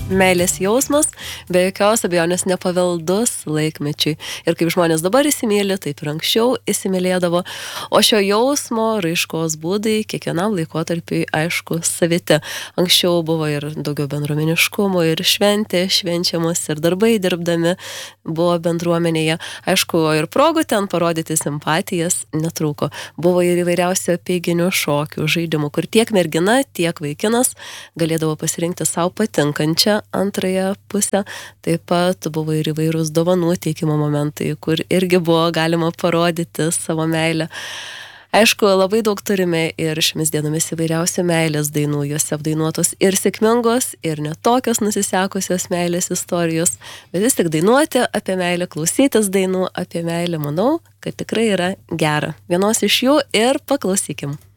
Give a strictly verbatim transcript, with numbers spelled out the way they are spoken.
meilės jausmas, be jokios abejonės nepaveldus laikmečiui. Ir kaip žmonės dabar įsimylė, taip ir anksčiau įsimylėdavo. O šio jausmo raiškos būdai kiekvienam laikotarpiui, aišku, saviti. Anksčiau buvo ir daugiau bendruomeniškumo, ir šventė, švenčiamos, ir darbai dirbdami buvo bendruomenėje. Aišku, ir progų ten parodyti simpatijas netrūko. Buvo ir įvairiausių apeiginių šokių, žaidimų, kur tiek mergina, tiek vaikinas galėdavo pasirinkti savo patinkančią antrąją pusę. Taip pat buvo ir įvairūs dovanų teikimo momentai, kur irgi buvo galima parodyti savo meilę. Aišku, labai daug turime ir šiomis dienomis įvairiausių meilės dainų, juose apdainuotos ir sėkmingos, ir netokios nusisekusios meilės istorijos. Bet vis tik dainuoti apie meilę, klausytis dainų apie meilę, manau, kad tikrai yra gera. Vienos iš jų ir paklausykim.